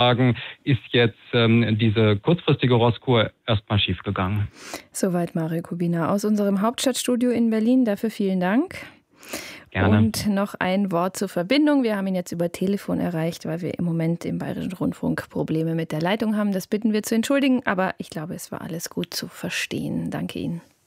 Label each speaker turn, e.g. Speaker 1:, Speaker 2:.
Speaker 1: sagen, ist jetzt diese kurzfristige Rosskur erstmal schiefgegangen.
Speaker 2: Soweit Mario Kubina aus unserem Hauptstadtstudio in Berlin. Dafür vielen Dank. Gerne. Und noch ein Wort zur Verbindung. Wir haben ihn jetzt über Telefon erreicht, weil wir im Moment im Bayerischen Rundfunk Probleme mit der Leitung haben. Das bitten wir zu entschuldigen, aber ich glaube, es war alles gut zu verstehen. Danke Ihnen.